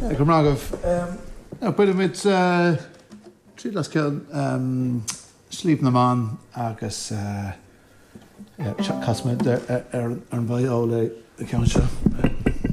Gymragov. Bwyd mit tri las cael slíb na man agus casmyd yn fwy o le y cael